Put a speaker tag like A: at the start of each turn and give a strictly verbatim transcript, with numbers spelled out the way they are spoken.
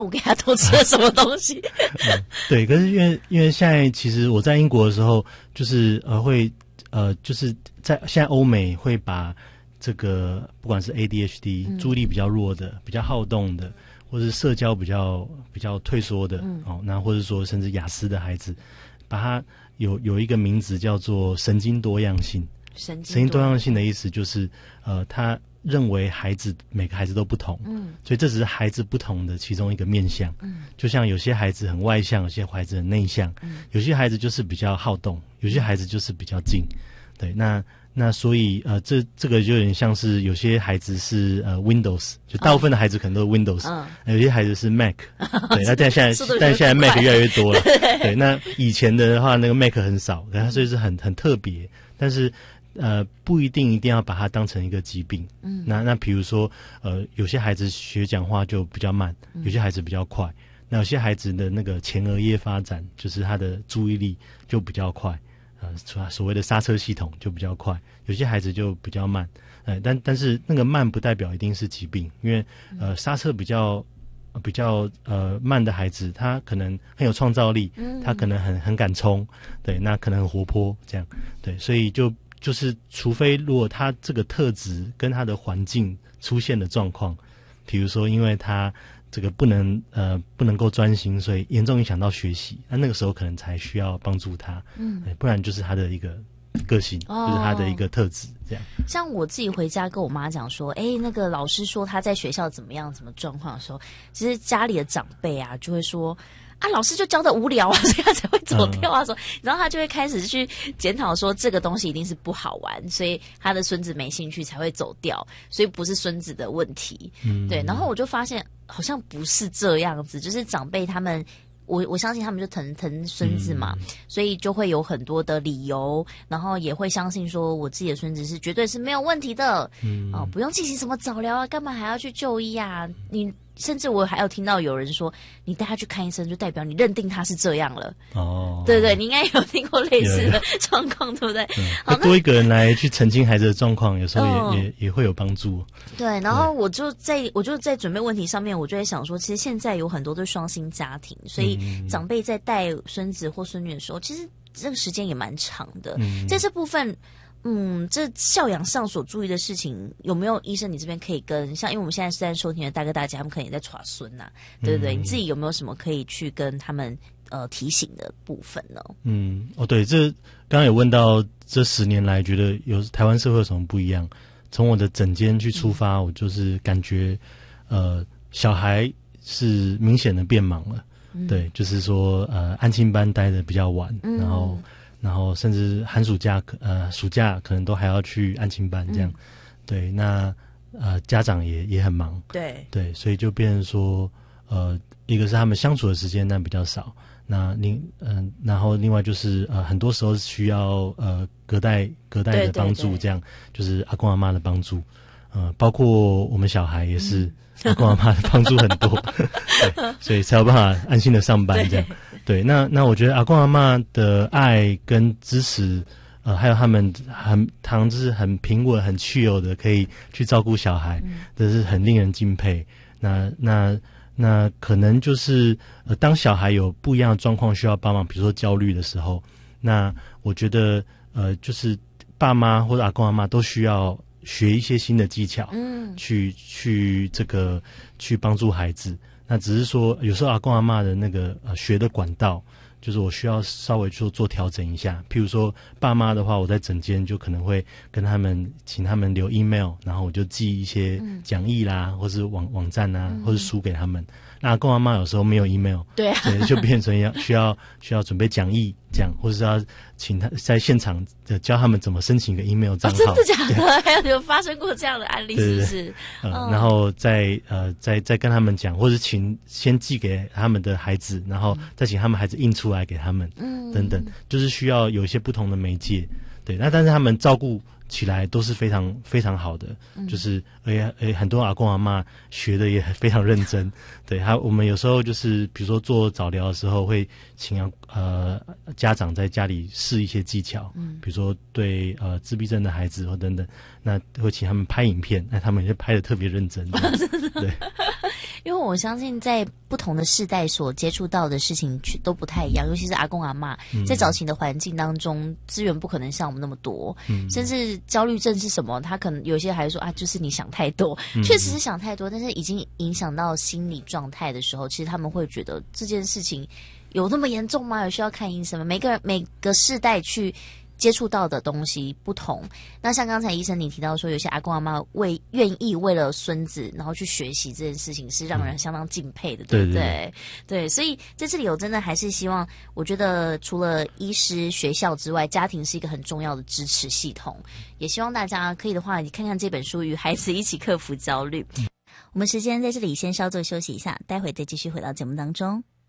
A: 我给他偷吃了什么东西。
B: 嗯、对，可是因为因为现在其实我在英国的时候，就是呃会呃就是在现在欧美会把这个不管是 A D H D、嗯、注意力比较弱的、比较好动的，或是社交比较比较退缩的、嗯、哦，那或者说甚至亚斯的孩子，把它有有一个名字叫做神经多样性。
A: 神经
B: 神经多样性的意思就是呃他认为孩子每个孩子都不同，嗯，所以这只是孩子不同的其中一个面向，嗯，就像有些孩子很外向，有些孩子很内向，嗯，有些孩子就是比较好动，有些孩子就是比较静，对，那那所以呃这这个就有点像是有些孩子是呃 Windows， 就大部分的孩子可能都是 Windows，嗯，有些孩子是 Mac， 对，那但现在但现在 Mac 越来越多了，对，那以前的话那个 Mac 很少，可它所以是很很特别，但是。呃，不一定一定要把它当成一个疾病。嗯，那那比如说，呃，有些孩子学讲话就比较慢，有些孩子比较快。那有些孩子的那个前额叶发展，就是他的注意力就比较快，呃，所谓的刹车系统就比较快。有些孩子就比较慢，呃，但但是那个慢不代表一定是疾病，因为呃，刹车比较。比较呃慢的孩子，他可能很有创造力，他可能很很敢冲，对，那可能很活泼，这样，对，所以就就是除非如果他这个特质跟他的环境出现的状况，比如说因为他这个不能呃不能够专心，所以严重影响到学习，那那个时候可能才需要帮助他，嗯，不然就是他的一个个性，哦，就是他的一个特质，这样。
A: 像我自己回家跟我妈讲说，哎，那个老师说他在学校怎么样，什么状况的时候，其实家里的长辈啊就会说。啊，老师就教的无聊啊，所以他才会走掉啊。说、嗯，然后他就会开始去检讨说，这个东西一定是不好玩，所以他的孙子没兴趣才会走掉，所以不是孙子的问题。嗯，对。然后我就发现好像不是这样子，就是长辈他们。我我相信他们就疼疼孙子嘛、嗯，所以就会有很多的理由，然后也会相信说我自己的孙子是绝对是没有问题的，嗯，哦，不用进行什么早疗啊，干嘛还要去就医啊？你甚至我还有听到有人说，你带他去看医生，就代表你认定他是这样了。哦，对对，你应该有听过类似的状况，对不对？
B: 嗯、好，多一个人来去澄清孩子的状况，有时候也、哦、也也会有帮助。
A: 对，然后我就在我就在准备问题上面，我就在想说，其实现在有很多都是双薪家庭，所以长辈在带孙子或孙女的时候，其实这个时间也蛮长的。嗯、在这部分。嗯，这教养上所注意的事情，有没有医生你这边可以跟像，因为我们现在是在收听的大哥大姐，他们可能也在耍孙呐，对不对？嗯、你自己有没有什么可以去跟他们呃提醒的部分呢？
B: 嗯，哦，对，这刚刚有问到这十年来，觉得有台湾社会有什么不一样？从我的诊间去出发，嗯、我就是感觉，呃，小孩是明显的变忙了，嗯、对，就是说，呃，安亲班待的比较晚，嗯、然后。然后甚至寒暑假，呃，暑假可能都还要去安亲班这样，嗯、对，那呃家长也也很忙，
A: 对
B: 对，所以就变成说，呃，一个是他们相处的时间但比较少，那另嗯、呃，然后另外就是呃很多时候需要呃隔代隔代的帮助，这样就是阿公阿嬷的帮助，呃，包括我们小孩也是。嗯阿公阿嬷的帮助很多，对，所以才有办法安心的上班这样。对，那那我觉得阿公阿嬷的爱跟支持，呃，还有他们很常就是很平稳、很趣有的，可以去照顾小孩，这、嗯、是很令人敬佩。那那那可能就是呃，当小孩有不一样的状况需要帮忙，比如说焦虑的时候，那我觉得呃，就是爸妈或者阿公阿嬷都需要。学一些新的技巧，嗯，去去这个去帮助孩子。那只是说，有时候阿公阿嬷的那个呃学的管道，就是我需要稍微做做调整一下。譬如说，爸妈的话，我在诊间就可能会跟他们请他们留 email， 然后我就寄一些讲义啦，嗯、或是网网站啊，嗯、或是书给他们。那阿公阿嬷有时候没有 email， 对、啊，对，就变成要需要需要准备讲义这样，或是要请他在现场教他们怎么申请一个 email 账号。
A: 哦、真的假的？还有有发生过这样的案例，是不是？
B: 对对呃嗯、然后再呃再再跟他们讲，或是请先寄给他们的孩子，然后再请他们孩子印出来给他们，嗯，等等，就是需要有一些不同的媒介。对，那但是他们照顾起来都是非常非常好的，嗯、就是而且而且很多阿公阿嬷学的也非常认真。对，他我们有时候就是比如说做早疗的时候，会请呃家长在家里试一些技巧，嗯，比如说对呃自闭症的孩子或等等，那会请他们拍影片，那他们就拍的特别认真。对，
A: 因为我相信在不同的世代所接触到的事情都不太一样，尤其是阿公阿嬷、嗯、在早期的环境当中，资源不可能像我们那么多，嗯、甚至焦虑症是什么，他可能有些还说啊，就是你想太多，嗯、确实是想太多，但是已经影响到心理状态的时候，其实他们会觉得这件事情有那么严重吗？有需要看医生吗？每个人每个世代去接触到的东西不同，那像刚才医生你提到说，有些阿公阿嬷为愿意为了孙子然后去学习这件事情，是让人相当敬佩的，嗯、对不对？对, 对, 对，所以在这里我真的还是希望，我觉得除了医师、学校之外，家庭是一个很重要的支持系统，也希望大家可以的话，你看看这本书《与孩子一起克服焦虑》。我们时间在这里先稍作休息一下，待会再继续回到节目当中。